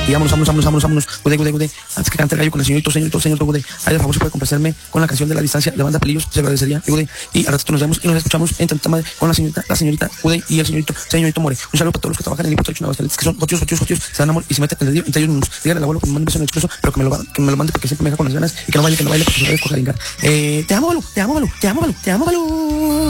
Y vámonos. Gude. Antes que cante el gallo con el señorito Gude. Ay, de favor, si puede complacerme con la canción de La Distancia de Banda Pelillos, se agradecería, Gude. Y al ratito nos vemos y nos escuchamos en tanta madre con la señorita Gude y el señorito More. Un saludo para todos los que trabajan en el Hipoteca Aguascalientes, que son jotios, se dan amor y se meten en el dedo entre ellos mismos. Dígale al abuelo que me mande un beso en el expreso, pero que me lo mande porque siempre me deja con las ganas y que no baile porque se va a descojar. Te amo, Balú.